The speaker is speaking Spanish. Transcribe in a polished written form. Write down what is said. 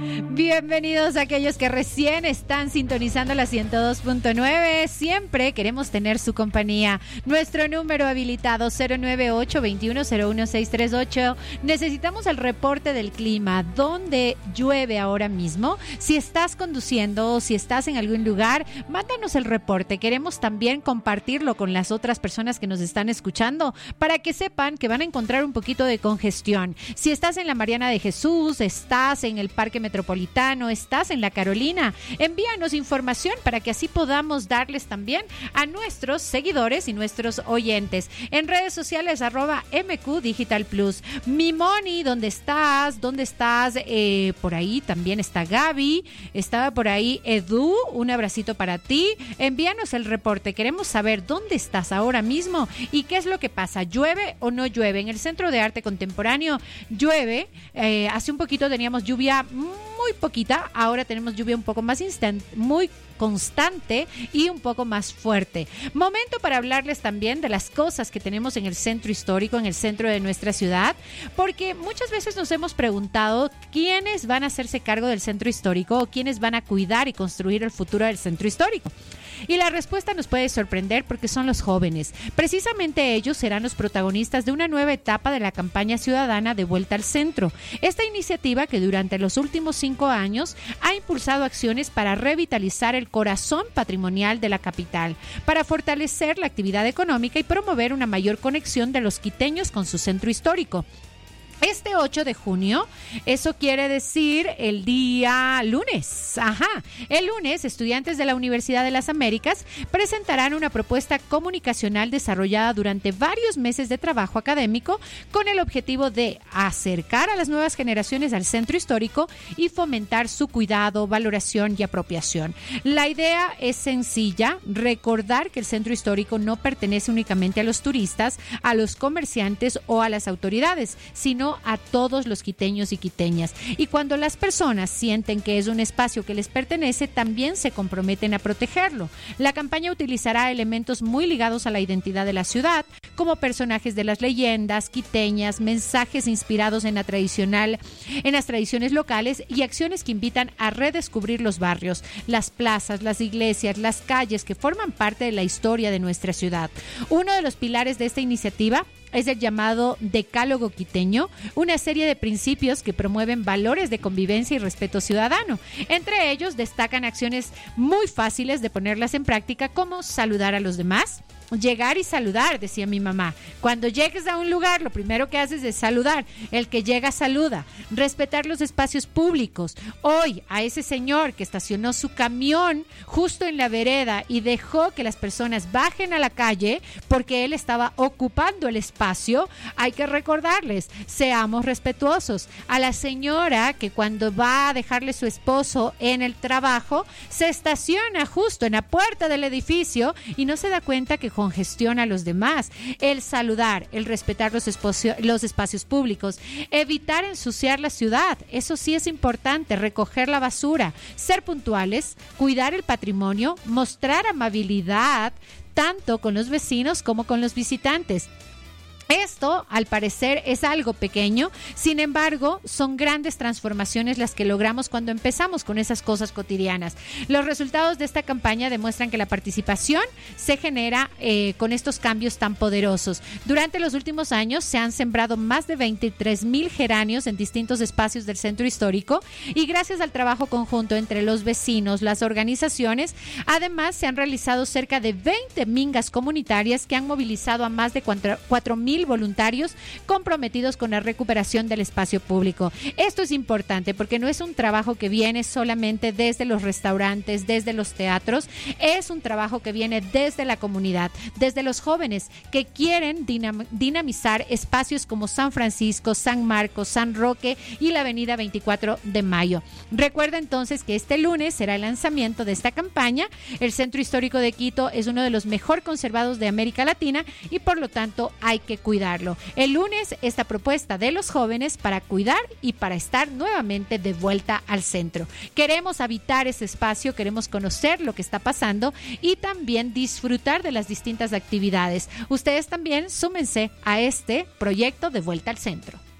Bienvenidos a aquellos que recién están sintonizando la 102.9. Siempre queremos tener su compañía. Nuestro número habilitado 098-2101-638. Necesitamos el reporte del clima. ¿Dónde llueve ahora mismo? Si estás conduciendo o si estás en algún lugar, mándanos el reporte. Queremos también compartirlo con las otras personas que nos están escuchando para que sepan que van a encontrar un poquito de congestión. Si estás en la Mariana de Jesús, estás en el Parque Metropolitano, estás en la Carolina, envíanos información para que así podamos darles también a nuestros seguidores y nuestros oyentes. En redes sociales, @MQ Digital Plus. Mimoni, ¿dónde estás? ¿Dónde estás? Por ahí también está Gaby, estaba por ahí Edu, un abracito para ti. Envíanos el reporte, queremos saber dónde estás ahora mismo y qué es lo que pasa. ¿Llueve o no llueve? En el Centro de Arte Contemporáneo llueve, hace un poquito teníamos lluvia muy poquita, ahora tenemos lluvia un poco más muy constante y un poco más fuerte. Momento para hablarles también de las cosas que tenemos en el centro histórico, en el centro de nuestra ciudad, porque muchas veces nos hemos preguntado quiénes van a hacerse cargo del centro histórico o quiénes van a cuidar y construir el futuro del centro histórico. Y la respuesta nos puede sorprender porque son los jóvenes. Precisamente ellos serán los protagonistas de una nueva etapa de la campaña ciudadana de Vuelta al Centro. Esta iniciativa, que durante los últimos 5 años ha impulsado acciones para revitalizar el corazón patrimonial de la capital, para fortalecer la actividad económica y promover una mayor conexión de los quiteños con su centro histórico. Este 8 de junio, eso quiere decir el día lunes. El lunes, estudiantes de la Universidad de las Américas presentarán una propuesta comunicacional desarrollada durante varios meses de trabajo académico con el objetivo de acercar a las nuevas generaciones al centro histórico y fomentar su cuidado, valoración y apropiación. La idea es sencilla: recordar que el centro histórico no pertenece únicamente a los turistas, a los comerciantes o a las autoridades, sino a todos los quiteños y quiteñas. Y cuando las personas sienten que es un espacio que les pertenece, también se comprometen a protegerlo. La campaña utilizará elementos muy ligados a la identidad de la ciudad, como personajes de las leyendas quiteñas, mensajes inspirados en las tradiciones locales y acciones que invitan a redescubrir los barrios, las plazas, las iglesias, las calles que forman parte de la historia de nuestra ciudad. Uno de los pilares de esta iniciativa es el llamado Decálogo Quiteño, una serie de principios que promueven valores de convivencia y respeto ciudadano. Entre ellos destacan acciones muy fáciles de ponerlas en práctica, como saludar a los demás. Llegar y saludar, decía mi mamá. Cuando llegues a un lugar, lo primero que haces es saludar. El que llega, saluda. Respetar los espacios públicos. Hoy, a ese señor que estacionó su camión justo en la vereda y dejó que las personas bajen a la calle porque él estaba ocupando el espacio, hay que recordarles: seamos respetuosos. A la señora que cuando va a dejarle su esposo en el trabajo, se estaciona justo en la puerta del edificio y no se da cuenta que congestiona a los demás. El saludar, el respetar los espacios públicos, evitar ensuciar la ciudad, eso sí es importante, recoger la basura, ser puntuales, cuidar el patrimonio, mostrar amabilidad tanto con los vecinos como con los visitantes. Esto, al parecer, es algo pequeño, sin embargo, son grandes transformaciones las que logramos cuando empezamos con esas cosas cotidianas. Los resultados de esta campaña demuestran que la participación se genera con estos cambios tan poderosos. Durante los últimos años se han sembrado más de 23,000 geranios en distintos espacios del centro histórico y gracias al trabajo conjunto entre los vecinos, las organizaciones, además se han realizado cerca de 20 mingas comunitarias que han movilizado a más de 4,000 voluntarios comprometidos con la recuperación del espacio público. Esto es importante porque no es un trabajo que viene solamente desde los restaurantes, desde los teatros, es un trabajo que viene desde la comunidad, desde los jóvenes que quieren dinamizar espacios como San Francisco, San Marcos, San Roque y la avenida 24 de Mayo. Recuerda entonces que este lunes será el lanzamiento de esta campaña. El Centro Histórico de Quito es uno de los mejor conservados de América Latina y por lo tanto hay que cuidarlo. El lunes, esta propuesta de los jóvenes para cuidar y para estar nuevamente de vuelta al centro. Queremos habitar ese espacio, queremos conocer lo que está pasando y también disfrutar de las distintas actividades. Ustedes también súmense a este proyecto de vuelta al centro.